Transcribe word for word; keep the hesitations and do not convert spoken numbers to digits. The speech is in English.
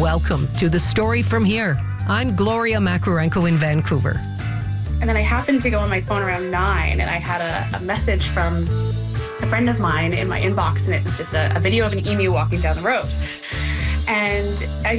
Welcome to The Story From Here. I'm Gloria Makarenko in Vancouver. And then I happened to go on my phone around nine, and I had a, a message from a friend of mine in my inbox, and it was just a, a video of an emu walking down the road. And I,